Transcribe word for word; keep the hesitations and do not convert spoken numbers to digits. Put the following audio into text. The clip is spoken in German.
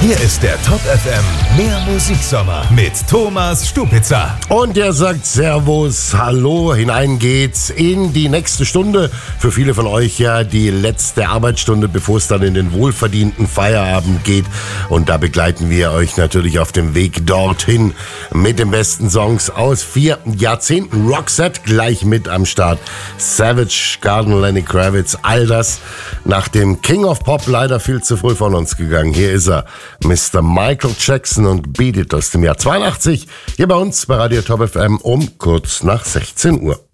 Hier ist der Top F M Mehr Musiksommer mit Thomas Stupitzer. Und der sagt Servus, hallo, hinein geht's in die nächste Stunde. Für viele von euch ja die letzte Arbeitsstunde, bevor es dann in den wohlverdienten Feierabend geht. Und da begleiten wir euch natürlich auf dem Weg dorthin mit den besten Songs aus vier Jahrzehnten. Roxette gleich mit am Start. Savage Garden, Lenny Kravitz, all das nach dem King of Pop leider viel zu früh von uns gegangen. Hier ist er, Mister Michael Jackson und Beat It aus dem Jahr zweiundachtzig. Hier bei uns bei Radio Top F M um kurz nach sechzehn Uhr.